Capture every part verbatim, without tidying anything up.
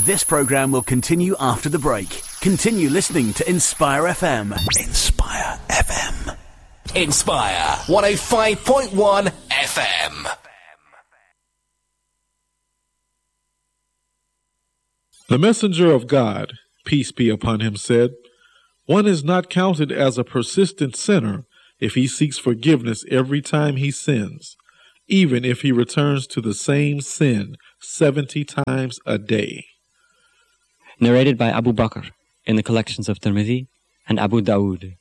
This programme will continue after the break. Continue listening to Inspire F M. Inspire F M. Inspire one oh five point one F M. The messenger of God, peace be upon him, said, "One is not counted as a persistent sinner if he seeks forgiveness every time he sins, even if he returns to the same sin seventy times a day." Narrated by Abu Bakr in the collections of Tirmidhi and Abu Dawood.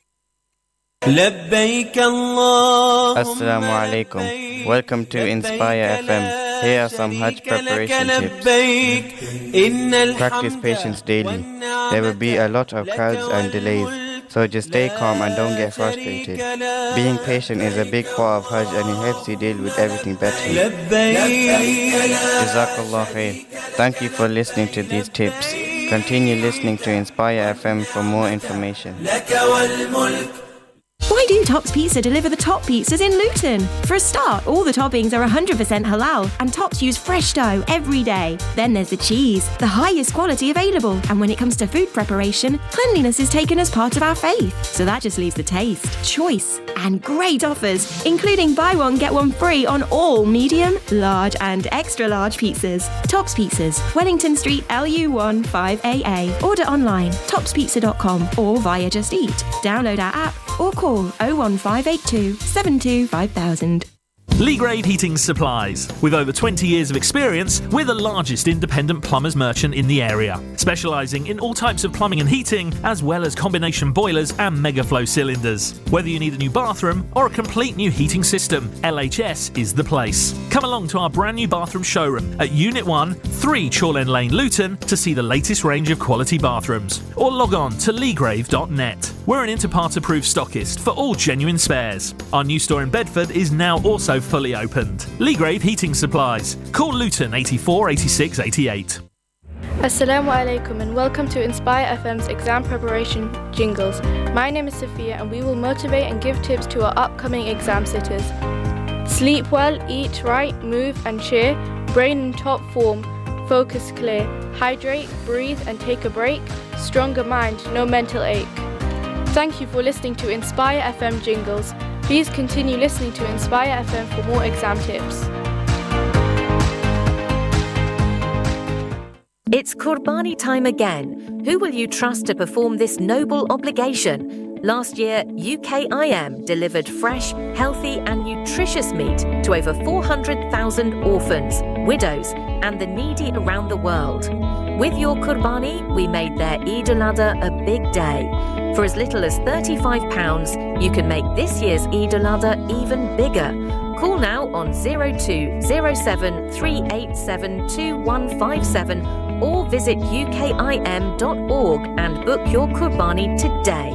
Assalamu alaikum. Welcome to Inspire F M. Here are some Hajj preparation tips. Practice patience daily. There will be a lot of crowds and delays, so just stay calm and don't get frustrated. Being patient is a big part of Hajj and it helps you deal with everything better. Jazakallah khair. Thank you for listening to these tips. Continue listening to Inspire F M for more information. Why do Tops Pizza deliver the top pizzas in Luton? For a start, all the toppings are one hundred percent halal and Tops use fresh dough every day. Then there's the cheese, the highest quality available. And when it comes to food preparation, cleanliness is taken as part of our faith. So that just leaves the taste, choice and great offers, including buy one, get one free on all medium, large and extra large pizzas. Tops Pizzas, Wellington Street, L U one five A A. Order online, tops pizza dot com or via Just Eat. Download our app or call oh one five eight two seven two five thousand. Lee Grave Heating Supplies. With over twenty years of experience, we're the largest independent plumbers merchant in the area, specialising in all types of plumbing and heating, as well as combination boilers and megaflow cylinders. Whether you need a new bathroom or a complete new heating system, L H S is the place. Come along to our brand new bathroom showroom at Unit one, three Chorlend Lane, Luton, to see the latest range of quality bathrooms. Or log on to leegrave dot net. We're an Interpart approved stockist for all genuine spares. Our new store in Bedford is now also fully opened. Lee Grave Heating Supplies. Call Luton eighty-four eighty-six eighty-eight. Assalamu alaikum and welcome to Inspire F M's exam preparation jingles. My name is Sophia and we will motivate and give tips to our upcoming exam sitters. Sleep well, eat right, move and cheer, brain in top form, focus clear, hydrate, breathe and take a break, stronger mind, no mental ache. Thank you for listening to Inspire F M jingles. Please continue listening to Inspire F M for more exam tips. It's Qurbani time again. Who will you trust to perform this noble obligation? Last year, U K I M delivered fresh, healthy and nutritious meat to over four hundred thousand orphans, widows and the needy around the world. With your Qurbani, we made their Eid al-Adha a big day. For as little as thirty-five pounds, you can make this year's Eid al-Adha even bigger. Call now on zero two zero seven three eight seven two one five seven or visit u k i m dot org and book your Qurbani today.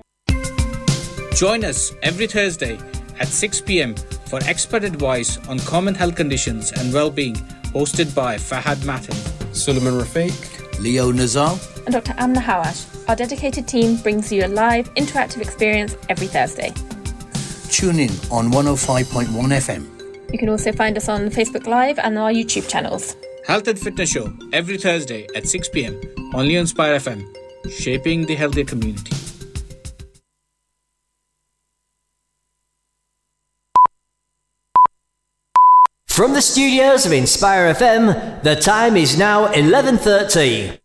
Join us every Thursday at six p.m. for expert advice on common health conditions and well-being, hosted by Fahad Matin, Suleiman Rafiq, Leo Nazar and Doctor Amna Hawash. Our dedicated team brings you a live, interactive experience every Thursday. Tune in on one oh five point one F M. You can also find us on Facebook Live and our YouTube channels. Health and Fitness Show every Thursday at six p.m. only on Inspire F M, shaping the healthier community. From the studios of Inspire F M, the time is now eleven thirty.